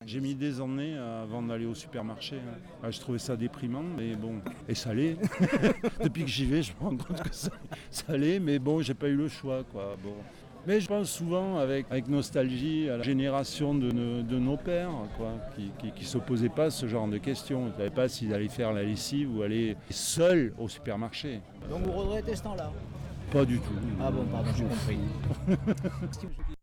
J'ai mis des années avant d'aller au supermarché. Je trouvais ça déprimant, mais bon. Et ça l'est. Depuis que j'y vais, je me rends compte que ça l'est, mais bon, j'ai pas eu le choix, quoi. Bon. Mais je pense souvent avec nostalgie à la génération de nos pères, quoi, qui ne s'opposaient pas à ce genre de questions. Ils ne savaient pas s'ils allaient faire la lessive ou aller seuls au supermarché. Donc vous regrettez ce temps-là? Pas du tout. Ah bon, pardon, j'ai compris.